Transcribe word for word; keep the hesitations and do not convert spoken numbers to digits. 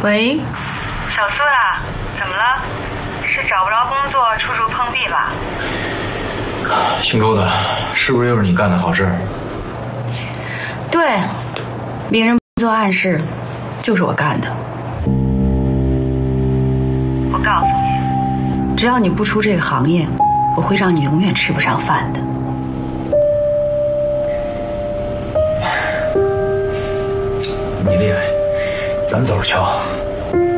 喂， 小苏呀，怎么了？是找不着工作，处处碰壁吧？ 姓周的，是不是又是你干的好事？ 对，别人做暗示，就是我干的。 我告诉你， 只要你不出这个行业，我会让你永远吃不上饭的。 你厉害，咱走着瞧。